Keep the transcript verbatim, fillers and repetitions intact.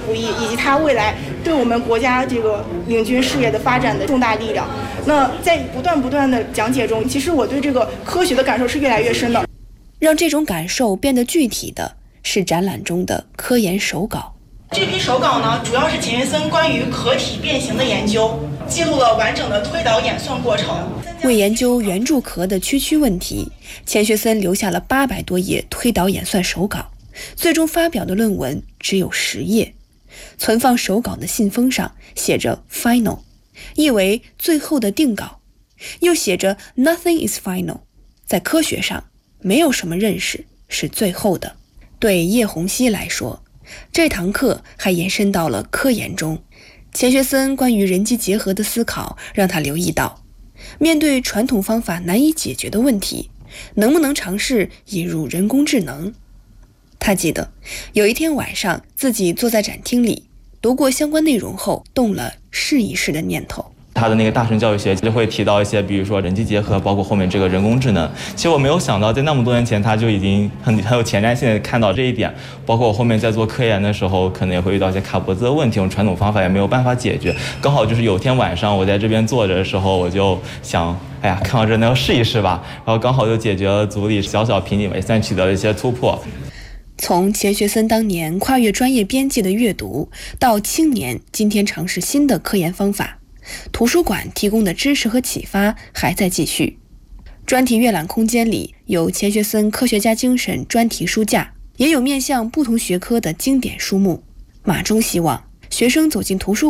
服役，以及它未来对我们国家这个领军事业的发展的重大力量。那在不断不断的讲解中，其实我对这个科学的感受是越来越深的。 让这种感受变得具体的是展览中的科研手稿。 这批手稿呢，主要是钱学森关于壳体变形的研究，记录了完整的推导演算过程。 为研究圆柱壳的区区问题，钱学森留下了八百多页推导演算手稿，最终发表的论文只有十页。存放手稿的信封上写着 final， 意为最后的定稿，又写着 nothing is final， 在科学上没有什么认识是最后的。对叶洪熙来说，这堂课还延伸到了科研中。钱学森关于人机结合的思考让他留意到，面对传统方法难以解决的问题，能不能尝试引入人工智能？他记得有一天晚上，自己坐在展厅里读过相关内容后，动了试一试的念头。 他的那个大神教育学就会提到一些，比如说人机结合，包括后面这个人工智能。其实我没有想到，在那么多年前，他就已经很很有前瞻性的看到这一点。包括我后面在做科研的时候，可能也会遇到一些卡脖子的问题，用传统方法也没有办法解决。刚好就是有天晚上我在这边坐着的时候，我就想，哎呀，看到这能试一试吧。然后刚好就解决了组里小小瓶颈，也算取得了一些突破。 从钱学森当年跨越专业边界的阅读，到青年今天尝试新的科研方法，图书馆提供的知识和启发还在继续。专题阅览空间里有钱学森科学家精神专题书架，也有面向不同学科的经典书目。马中希望学生走进图书